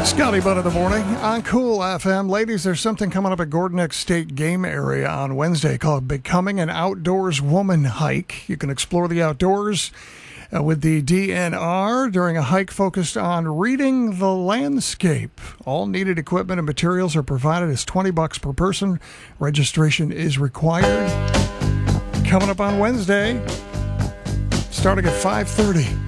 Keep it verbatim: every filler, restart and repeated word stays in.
Scotty Butt in the morning on Cool F M. Ladies, there's something coming up at Gordon Neck State Game Area on Wednesday called Becoming an Outdoors Woman Hike. You can explore the outdoors uh, with the D N R during a hike focused on reading the landscape. All needed equipment and materials are provided as twenty bucks per person. Registration is required. Coming up on Wednesday, starting at five thirty.